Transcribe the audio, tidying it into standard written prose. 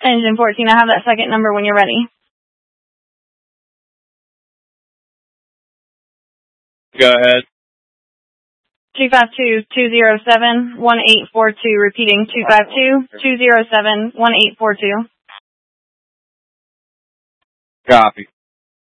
Engine 14, I have that second number when you're ready. Go ahead. 252-207-1842, repeating 252-207-1842. Copy.